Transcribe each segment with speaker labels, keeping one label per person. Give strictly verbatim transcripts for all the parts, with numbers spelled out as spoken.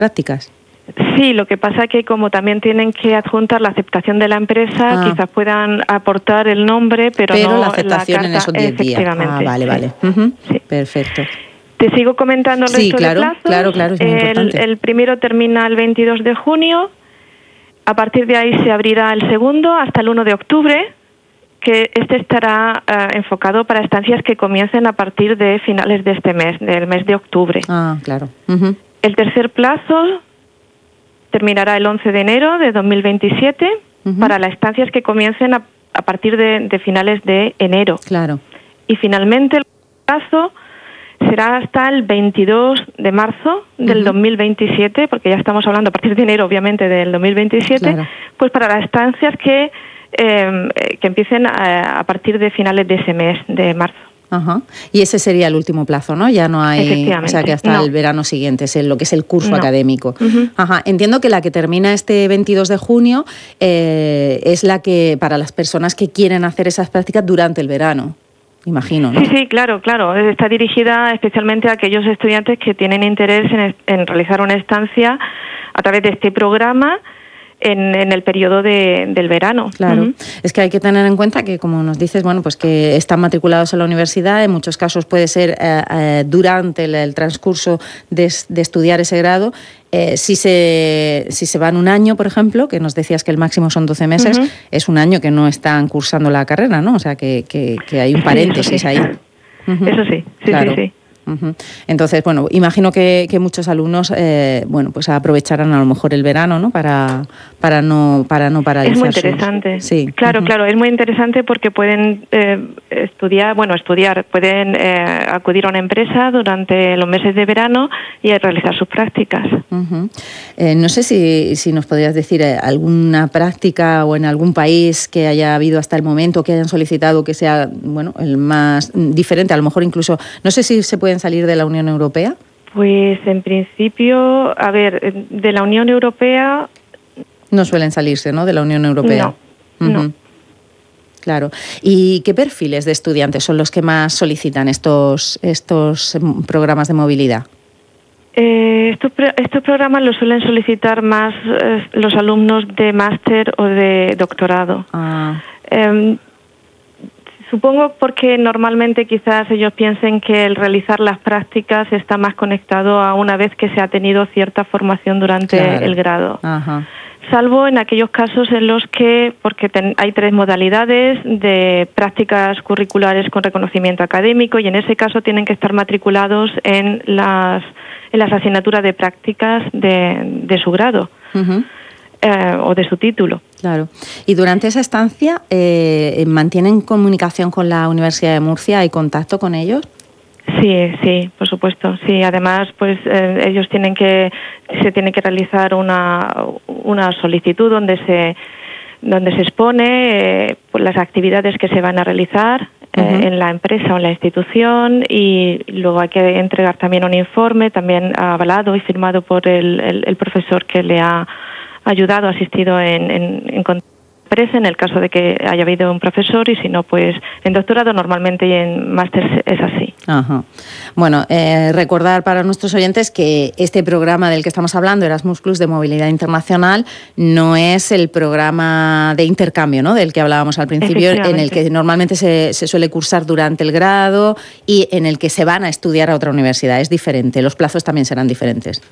Speaker 1: prácticas.
Speaker 2: Sí, lo que pasa es que como también tienen que adjuntar la aceptación de la empresa, ah. quizás puedan aportar el nombre, pero,
Speaker 1: pero
Speaker 2: no
Speaker 1: la aceptación
Speaker 2: la carta,
Speaker 1: en esos diez días. Ah, vale,
Speaker 2: sí.
Speaker 1: vale. Uh-huh.
Speaker 2: Sí.
Speaker 1: Perfecto.
Speaker 2: Te sigo comentando el
Speaker 1: sí,
Speaker 2: resto
Speaker 1: claro,
Speaker 2: de plazos.
Speaker 1: claro, claro, es muy
Speaker 2: el,
Speaker 1: importante.
Speaker 2: el primero termina el veintidós de junio, a partir de ahí se abrirá el segundo hasta el uno de octubre, que este estará uh, enfocado para estancias que comiencen a partir de finales de este mes, del mes de octubre.
Speaker 1: Ah, claro. Uh-huh.
Speaker 2: El tercer plazo terminará el once de enero de dos mil veintisiete uh-huh. para las estancias que comiencen a, a partir de, de finales de enero.
Speaker 1: Claro.
Speaker 2: Y finalmente el plazo será hasta el veintidós de marzo del uh-huh. dos mil veintisiete, porque ya estamos hablando a partir de enero, obviamente, del dos mil veintisiete, claro. pues para las estancias que, eh, que empiecen a, a partir de finales de ese mes, de marzo.
Speaker 1: Ajá. Y ese sería el último plazo, ¿no? Ya no hay, o sea, que hasta
Speaker 2: no.
Speaker 1: el verano siguiente es el, lo que es el curso
Speaker 2: no.
Speaker 1: académico.
Speaker 2: Uh-huh.
Speaker 1: Ajá. Entiendo que la que termina este veintidós de junio eh, es la que para las personas que quieren hacer esas prácticas durante el verano. Imagino, ¿no?
Speaker 2: Sí, sí, claro, claro. Está dirigida especialmente a aquellos estudiantes que tienen interés en, en realizar una estancia a través de este programa en, en el periodo de, del verano.
Speaker 1: Claro.
Speaker 2: Uh-huh.
Speaker 1: Es que hay que tener en cuenta que, como nos dices, bueno, pues que están matriculados en la universidad, en muchos casos puede ser eh, eh, durante el, el transcurso de, de estudiar ese grado. Eh, si se si se van un año, por ejemplo, que nos decías que el máximo son doce meses, uh-huh. es un año que no están cursando la carrera, ¿no? O sea, que, que, que hay un paréntesis
Speaker 2: sí,
Speaker 1: ahí.
Speaker 2: Uh-huh. Eso sí, sí,
Speaker 1: claro.
Speaker 2: sí, sí.
Speaker 1: Uh-huh. Entonces, bueno, imagino que, que muchos alumnos, eh, bueno, pues aprovecharán a lo mejor el verano, ¿no? Para para no para no paralizar.
Speaker 2: Es muy interesante.
Speaker 1: Sus... Sí.
Speaker 2: Claro,
Speaker 1: uh-huh.
Speaker 2: claro, es muy interesante porque pueden eh, estudiar, bueno, estudiar, pueden eh, acudir a una empresa durante los meses de verano y realizar sus prácticas.
Speaker 1: Uh-huh. Eh, no sé si, si nos podrías decir eh, alguna práctica o en algún país que haya habido hasta el momento que hayan solicitado que sea, bueno, el más diferente, a lo mejor incluso, no sé si se pueden salir de la Unión Europea.
Speaker 2: Pues en principio, a ver, de la Unión Europea...
Speaker 1: No suelen salirse, ¿no?, de la Unión Europea.
Speaker 2: No,
Speaker 1: uh-huh.
Speaker 2: no.
Speaker 1: Claro. ¿Y qué perfiles de estudiantes son los que más solicitan estos, estos programas de movilidad?
Speaker 2: Eh, estos, estos programas los suelen solicitar más eh, los alumnos de máster o de doctorado.
Speaker 1: Ah.
Speaker 2: Eh, Supongo porque normalmente quizás ellos piensen que el realizar las prácticas está más conectado a una vez que se ha tenido cierta formación durante
Speaker 1: claro.
Speaker 2: el grado.
Speaker 1: Ajá.
Speaker 2: Salvo en aquellos casos en los que, porque ten, hay tres modalidades de prácticas curriculares con reconocimiento académico y en ese caso tienen que estar matriculados en las, en las asignaturas de prácticas de, de su grado. Uh-huh. Eh, o de su título.
Speaker 1: Claro. ¿Y durante esa estancia eh, mantienen comunicación con la Universidad de Murcia? ¿Hay contacto con ellos?
Speaker 2: Sí, sí, por supuesto. Sí, además, pues eh, ellos tienen que se tiene que realizar una una solicitud donde se donde se expone eh, pues las actividades que se van a realizar eh, uh-huh. en la empresa o en la institución y luego hay que entregar también un informe también avalado y firmado por el, el, el profesor que le ha ayudado, asistido en, en, en empresa, en el caso de que haya habido un profesor, y si no, pues en doctorado normalmente y en máster es así.
Speaker 1: Ajá. Bueno, eh, recordar para nuestros oyentes que este programa del que estamos hablando, Erasmus Plus de Movilidad Internacional, no es el programa de intercambio, ¿no?, del que hablábamos al principio, en el que normalmente se, se suele cursar durante el grado y en el que se van a estudiar a otra universidad. Es diferente, los plazos también serán diferentes.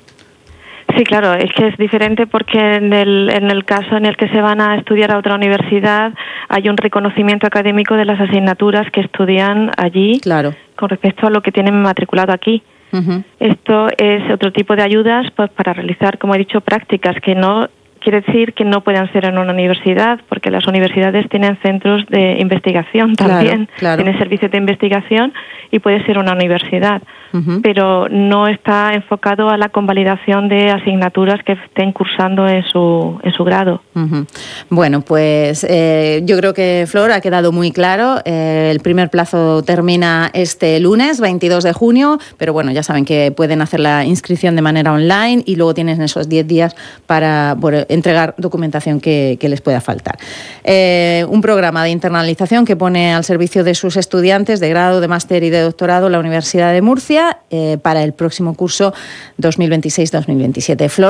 Speaker 2: Sí, claro, es que es diferente porque en el, en el caso en el que se van a estudiar a otra universidad hay un reconocimiento académico de las asignaturas que estudian allí,
Speaker 1: claro,
Speaker 2: con respecto a lo que tienen matriculado aquí. Uh-huh. Esto es otro tipo de ayudas pues para realizar, como he dicho, prácticas que no quiere decir que no puedan ser en una universidad, porque las universidades tienen centros de investigación también,
Speaker 1: claro, claro.
Speaker 2: tienen servicios de investigación y puede ser una universidad, uh-huh. pero no está enfocado a la convalidación de asignaturas que estén cursando en su en su grado.
Speaker 1: Uh-huh. Bueno, pues eh, yo creo que, Flor, ha quedado muy claro. Eh, el primer plazo termina este lunes, veintidós de junio, pero bueno, ya saben que pueden hacer la inscripción de manera online y luego tienen esos diez días para... Por, entregar documentación que, que les pueda faltar. Eh, un programa de internalización que pone al servicio de sus estudiantes de grado, de máster y de doctorado la Universidad de Murcia eh, para el próximo curso dos mil veintiséis dos mil veintisiete. Flor